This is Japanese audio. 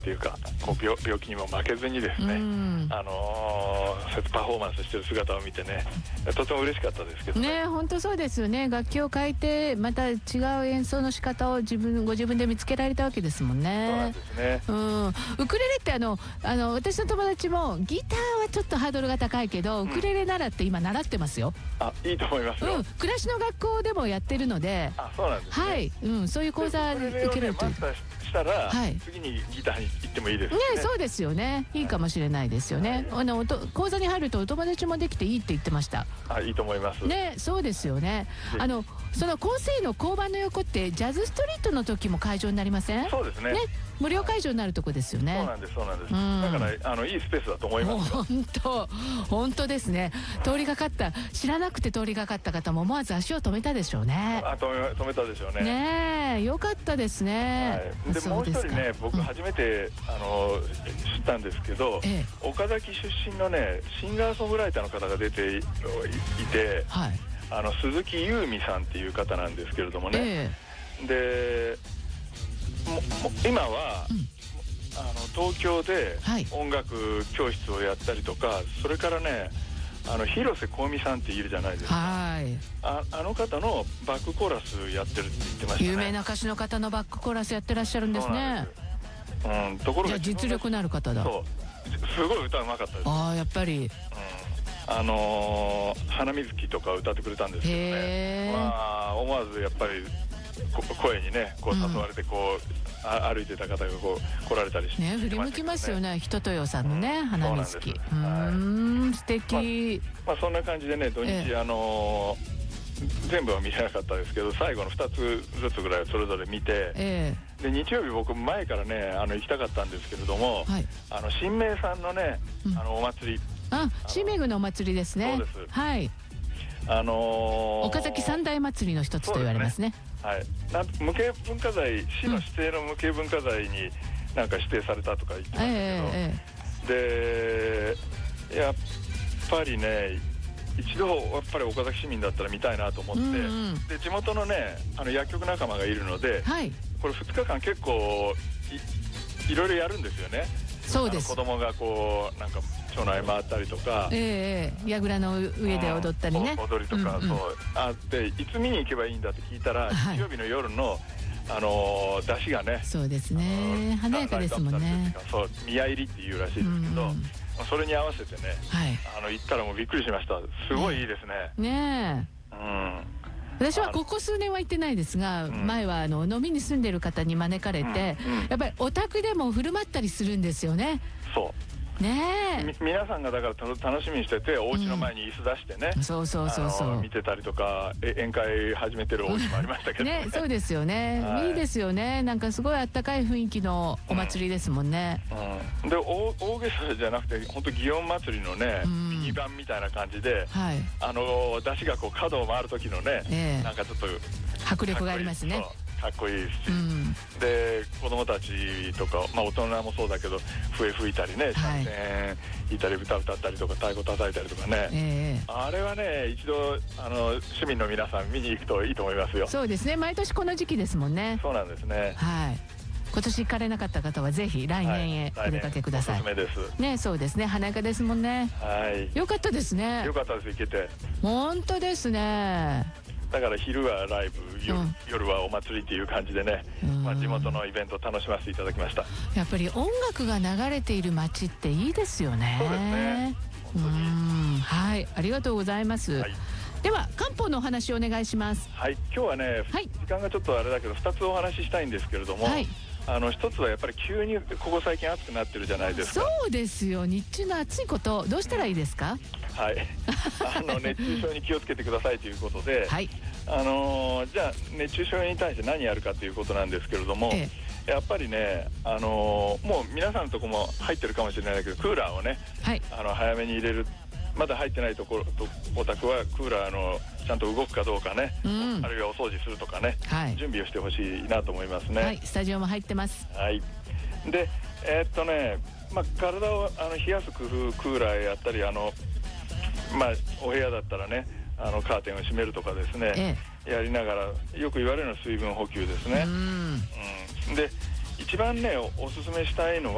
っていうかこう 病気にも負けずにですね、そうやってパフォーマンスしてる姿を見てね、とても嬉しかったですけどね。 本当そうですよね。楽器を変えてまた違う演奏の仕方をご自分で見つけられたわけですもんね。 そうなんですね。 ウクレレって私の友達もギターはちょっとハードルが高いけど、ウクレレ習って今習ってますよ。 いいと思いますよ。 暮らしの学校でもやってるので。 そうなんですね。 はい、そういう講座受けれるという。 したら、次にギターに行ってもいいですね。 そうですよね。いいかもしれないですよね。講座に入るとお友達もできていいって言ってました。 いいと思います。 ね、そうですよね。その構成の交番の横ってジャズストリートの時も会場になりません？ そうですね。 無料会場になるとこですよね。 そうなんです、そうなんです。だからいいスペースだと思います。 本当ですね。通りがかった知らなくて通りがかった方も思わず足を止めたでしょうね。 止めたでしょうね。 ねえ、よかったですね。 でもう一人ね、僕初めて知ったんですけど、岡崎出身のねシンガーソングライターの方が出ていて、鈴木優美さんっていう方なんですけれどもね。で今は、東京で音楽教室をやったりとか、それからね広瀬香美さんっているじゃないですか。あの方のバックコーラスやってるって言ってましたね。 有名な歌手の方のバックコーラスやってらっしゃるんですね。 ところがじゃあ実力のある方だ。 すごい歌うまかったです。 やっぱり花水木とか歌ってくれたんですけどね。思わずやっぱり声にねこう誘われてこう歩いてた方がこう来られたりしてね、振り向きますよね。人とよさんのね花水木。素敵。 そんな感じでね土日全部は見れなかったですけど、最後の2つずつぐらいそれぞれ見て、で日曜日僕前からね行きたかったんですけれども、新名さんのねお祭り、 新名宮のお祭りですね。 そうです。 はい。岡崎三大祭りの一つと言われますね。 無形文化財、市の指定の無形文化財になんか指定されたとか言ってましたけど、でやっぱりね一度やっぱり岡崎市民だったら見たいなと思って、で地元のね薬局仲間がいるので、これ2日間結構いろいろやるんですよね。 そうです。 子供がこうなんか町内回ったりとか、 櫓の上で踊ったりね、 踊りとかあって、いつ見に行けばいいんだって聞いたら、日曜日の夜の出汁がね、 そうですね、華やかですもんね。 そう宮入りっていうらしいですけど、それに合わせてね行ったらもうびっくりしました。すごいいいですね。 ねえ。私はここ数年は行ってないですが、前は飲みに住んでる方に招かれて、やっぱりお宅でも振る舞ったりするんですよね。 そうね、 皆さんがだから楽しみにしてて、お家の前に椅子出してね、見てたりとか、宴会始めてるお家もありましたけどね。 そうですよね、いいですよね。なんかすごいあったかい雰囲気のお祭りですもんね。 で大げさじゃなくて本当祇園祭りのねミニ版みたいな感じで、出汁がこう角を回る時のね、なんかちょっと迫力がありますね。 かっこいいし、で子供たちとか、大人もそうだけど笛吹いたりね、三味線弾いたり歌歌ったりとか太鼓叩いたりとかね、あれはね一度市民の皆さん見に行くといいと思いますよ。 そうですね、毎年この時期ですもんね。 そうなんですね。 今年行かれなかった方はぜひ来年へお出かけください。 おすすめですね。そうですね、華やかですもんね。よかったですね。 よかったです、行けて。 本当ですね。 だから昼はライブ、夜はお祭りっていう感じでね、地元のイベントを楽しませていただきました。 やっぱり音楽が流れている街っていいですよね。 そうですね。 はい、ありがとうございます。では漢方のお話をお願いします。 今日はね、時間がちょっとあれだけど2つお話ししたいんですけれども、一つはやっぱり急にここ最近暑くなってるじゃないですか。 そうですよ、日中の暑いことどうしたらいいですか？ 熱中症に気をつけてくださいということで、じゃあ熱中症に対して何やるかということなんですけれども、やっぱりね、もう皆さんのとこも入ってるかもしれないけど、クーラーをね、早めに入れる。まだ入ってないところとお宅はクーラーちゃんと動くかどうかね、あるいはお掃除するとかね、準備をしてほしいなと思いますね。 スタジオも入ってます。 で体を冷やす工夫、クーラーやったりお部屋だったらねカーテンを閉めるとかですね、やりながら、よく言われるのは水分補給ですね。で一番ねおすすめしたいのは